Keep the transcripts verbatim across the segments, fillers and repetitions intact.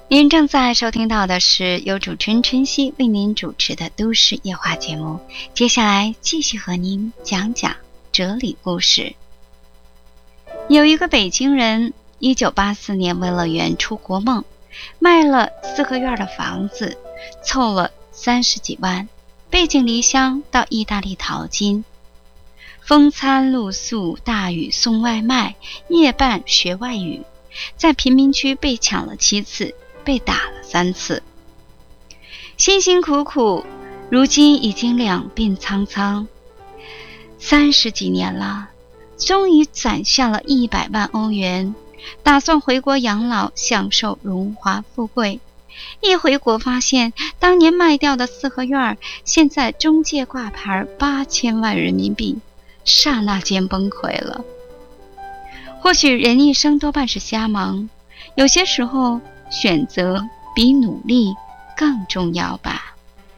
您正在收听到的是由主持人晨曦为您主持的都市夜话节目，接下来继续和您讲讲哲理故事。有一个北京人一九八四年为了圆出国梦，卖了四合院的房子，凑了三十几万，背井离乡到意大利淘金，风餐露宿，大雨送外卖，夜半学外语，在贫民区被抢了七次，被打了三次，辛辛苦苦，如今已经两鬓苍苍，三十几年了，终于攒下了一百万欧元，打算回国养老，享受荣华富贵。一回国发现，当年卖掉的四合院，现在中介挂牌八千万人民币，刹那间崩溃了。或许人一生多半是瞎忙，有些时候选择比努力更重要吧。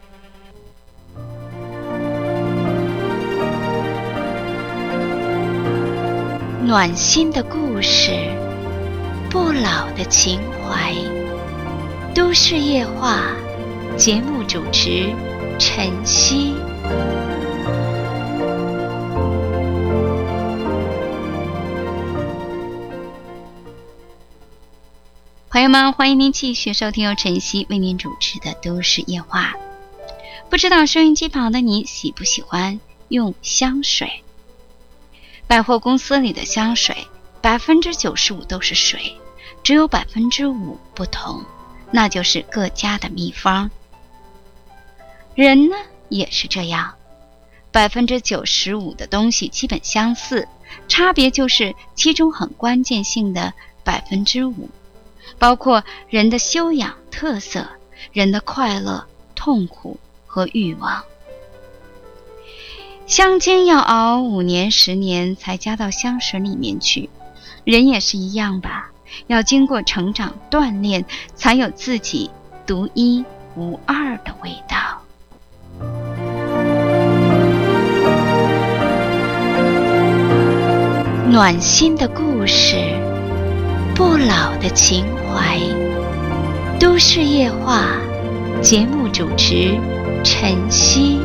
暖心的故事，不老的情怀，都市夜话，节目主持晨曦。朋友们，欢迎您继续收听由晨曦为您主持的都市夜话。不知道收音机旁的你喜不喜欢用香水？百货公司里的香水百分之九十五都是水，只有百分之五不同，那就是各家的秘方。人呢也是这样，百分之九十五的东西基本相似，差别就是其中很关键性的百分之五。包括人的修养特色，人的快乐、痛苦和欲望。香精要熬五年十年才加到香水里面去，人也是一样吧，要经过成长锻炼，才有自己独一无二的味道。暖心的故事，不老的情怀，都市夜话，节目主持晨曦。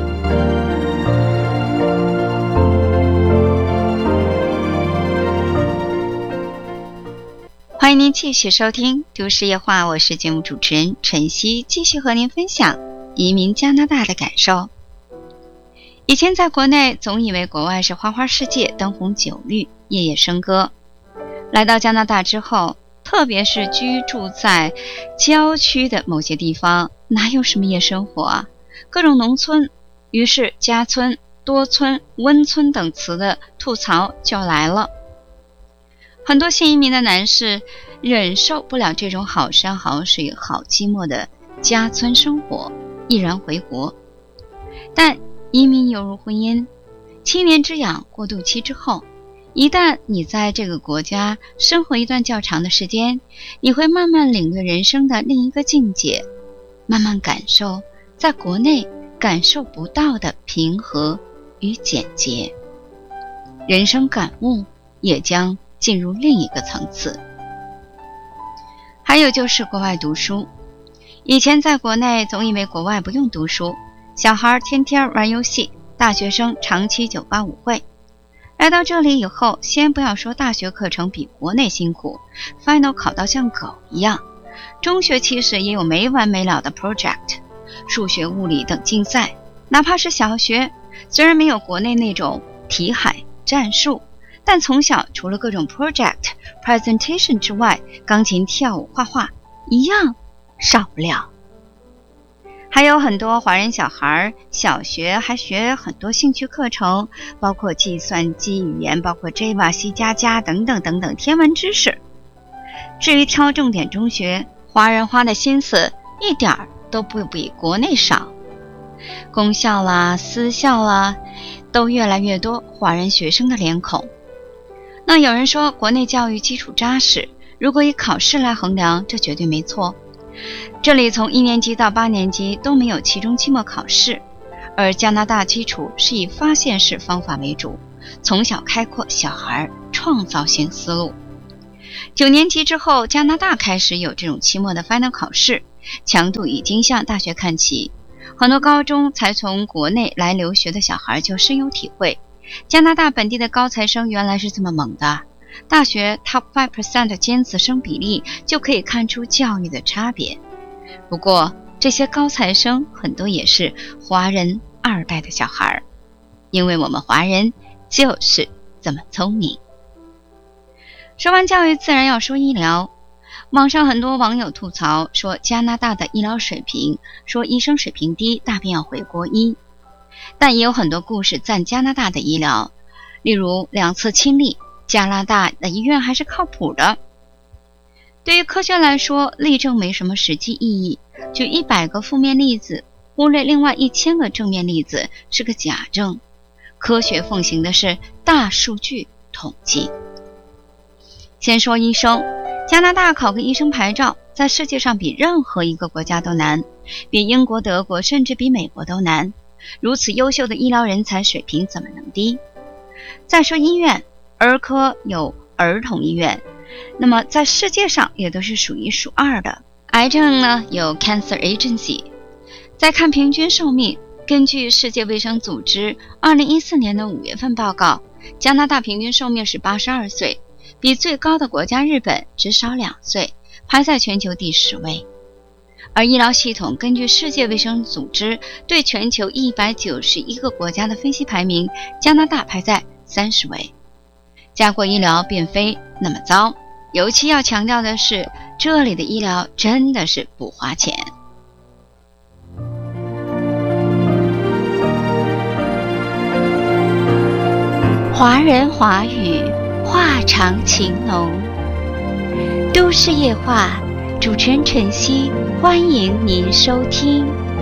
欢迎您继续收听都市夜话，我是节目主持人晨曦，继续和您分享移民加拿大的感受。以前在国内总以为国外是花花世界，灯红酒绿，夜夜笙歌。来到加拿大之后，特别是居住在郊区的某些地方，哪有什么夜生活啊？各种农村，于是家村、多村、温村等词的吐槽就来了。很多新移民的男士忍受不了这种好山好水、好寂寞的家村生活，毅然回国。但移民犹如婚姻，七年之痒，过渡期之后，一旦你在这个国家生活一段较长的时间，你会慢慢领略人生的另一个境界，慢慢感受在国内感受不到的平和与简洁，人生感悟也将进入另一个层次。还有就是国外读书，以前在国内总以为国外不用读书，小孩天天玩游戏，大学生长期九八五会。来到这里以后，先不要说大学课程比国内辛苦， Final 考到像狗一样，中学其实也有没完没了的 project， 数学物理等竞赛，哪怕是小学，虽然没有国内那种题海战术，但从小除了各种 project presentation 之外，钢琴、跳舞、画画一样少不了。还有很多华人小孩小学还学很多兴趣课程，包括计算机语言，包括 Java、C 加加等等等等天文知识。至于挑重点中学，华人花的心思一点儿都不比国内少。公校啦、私校啦，都越来越多华人学生的脸孔。那有人说国内教育基础扎实，如果以考试来衡量，这绝对没错。这里从一年级到八年级都没有期中期末考试，而加拿大基础是以发现式方法为主，从小开阔小孩创造性思路。 九年级之后，加拿大开始有这种期末的 final 考试，强度已经向大学看齐。很多高中才从国内来留学的小孩就深有体会，加拿大本地的高材生原来是这么猛的。大学 top 百分之五 的尖子生比例就可以看出教育的差别。不过这些高材生很多也是华人二代的小孩，因为我们华人就是这么聪明。说完教育，自然要说医疗。网上很多网友吐槽说加拿大的医疗水平，说医生水平低，大便要回国医。但也有很多故事赞加拿大的医疗，例如两次亲历，加拿大的医院还是靠谱的。对于科学来说，例证没什么实际意义，举一百个负面例子，忽略另外一千个正面例子是个假证。科学奉行的是大数据统计。先说医生，加拿大考个医生牌照，在世界上比任何一个国家都难，比英国、德国，甚至比美国都难。如此优秀的医疗人才水平怎么能低？再说医院，儿科有儿童医院，那么在世界上也都是数一数二的。癌症呢，有 Cancer Agency。再看平均寿命，根据世界卫生组织二零一四年的五月份报告，加拿大平均寿命是八十二岁，比最高的国家日本只少两岁，排在全球第十位。而医疗系统根据世界卫生组织对全球一百九十一个国家的分析排名，加拿大排在三十位。加国医疗并非那么糟，尤其要强调的是，这里的医疗真的是不花钱。华人华语，话长情浓。都市夜话，主持人晨曦，欢迎您收听。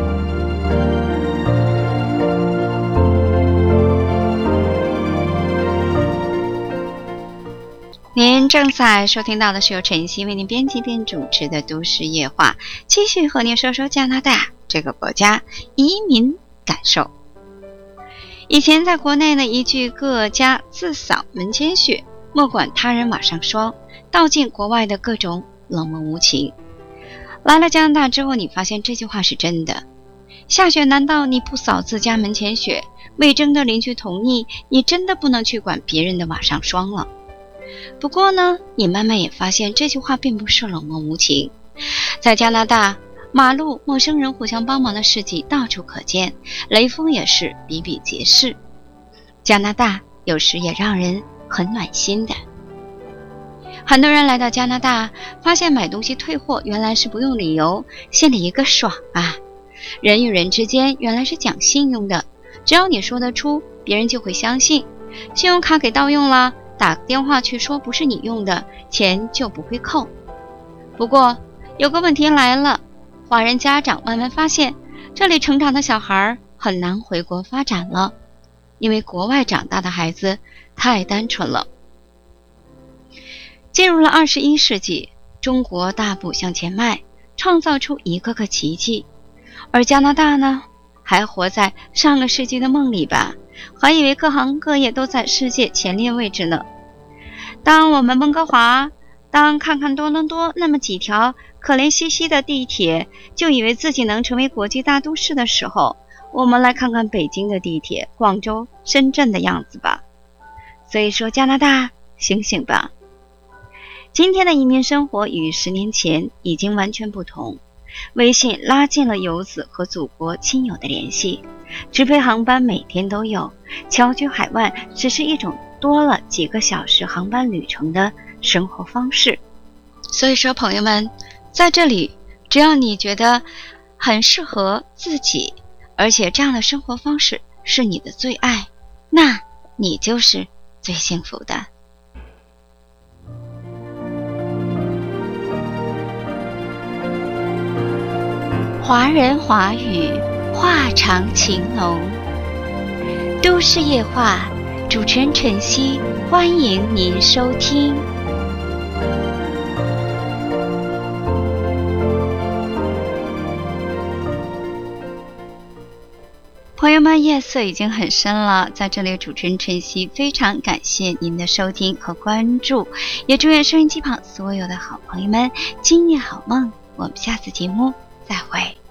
您正在收听到的是由晨曦为您编辑并主持的都市夜话，继续和您说说加拿大这个国家移民感受。以前在国内呢，一句各家自扫门前雪，莫管他人瓦上霜，道尽国外的各种冷漠无情。来了加拿大之后，你发现这句话是真的。下雪难道你不扫自家门前雪？未征得邻居同意，你真的不能去管别人的瓦上霜了。不过呢，你慢慢也发现这句话并不是冷漠无情。在加拿大，马路陌生人互相帮忙的事迹到处可见，雷锋也是比比皆是。加拿大有时也让人很暖心的。很多人来到加拿大，发现买东西退货原来是不用理由，心里一个爽啊！人与人之间原来是讲信用的，只要你说得出，别人就会相信。信用卡给盗用了，打电话去说不是你用的，钱就不会扣。不过有个问题来了，华人家长慢慢发现，这里成长的小孩很难回国发展了，因为国外长大的孩子太单纯了。进入了二十一世纪，中国大步向前迈，创造出一个个奇迹。而加拿大呢，还活在上个世纪的梦里吧，还以为各行各业都在世界前列位置呢。当我们温哥华，当看看多伦多那么几条可怜兮兮的地铁，就以为自己能成为国际大都市的时候，我们来看看北京的地铁、广州、深圳的样子吧。所以说，加拿大，醒醒吧！今天的移民生活与十年前已经完全不同。微信拉近了游子和祖国亲友的联系，直飞航班每天都有，侨居海外只是一种多了几个小时航班旅程的生活方式。所以说朋友们，在这里只要你觉得很适合自己，而且这样的生活方式是你的最爱，那你就是最幸福的。华人华语，话长情浓。都市夜话，主持人晨曦，欢迎您收听。朋友友们，夜色已经很深了，在这里主持人晨曦非常感谢您的收听和关注，也祝愿收音机旁所有的好朋友们今夜好梦，我们下次节目再会。